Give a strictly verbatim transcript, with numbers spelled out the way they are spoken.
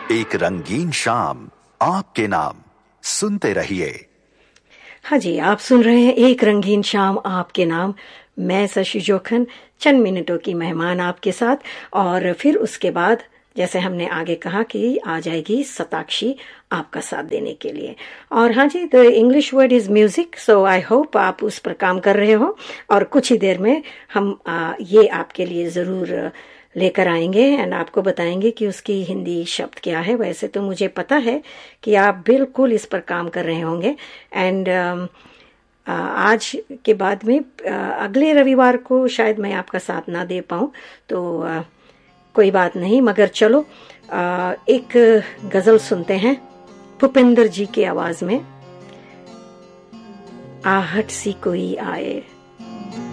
एक रंगीन शाम आपके नाम, सुनते रहिए। हाँ जी, आप सुन रहे हैं एक रंगीन शाम आपके नाम। मैं शशि जोखन, चंद मिनटों की मेहमान आपके साथ। और फिर उसके बाद जैसे हमने आगे कहा कि आ जाएगी सताक्षी आपका साथ देने के लिए। और हाँ जी, the English word is music, so I hope आप उस पर काम कर रहे हो। और कुछ ही देर में हम आ, ये आपके लिए ज़रूर लेकर आएंगे एंड आपको बताएंगे कि उसकी हिंदी शब्द क्या है। वैसे तो मुझे पता है कि आप बिल्कुल इस पर काम कर रहे होंगे। एंड आज के बाद में अगले रविवार को शायद मैं आपका साथ ना दे पाऊँ, तो आ, कोई बात नहीं। मगर चलो आ, एक गज़ल सुनते हैं भूपेंद्र जी की आवाज़ में, आहट सी कोई आए।